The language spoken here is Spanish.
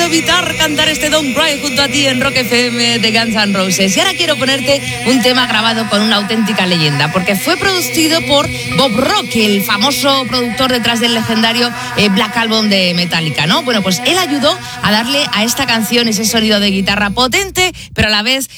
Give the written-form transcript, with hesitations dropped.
puedo evitar cantar este Don't Cry junto a ti en Rock FM de Guns N' Roses. Y ahora quiero ponerte un tema grabado con una auténtica leyenda, porque fue producido por Bob Rock, el famoso productor detrás del legendario Black Album de Metallica, ¿no? Bueno, pues él ayudó a darle a esta canción ese sonido de guitarra potente, pero a la vez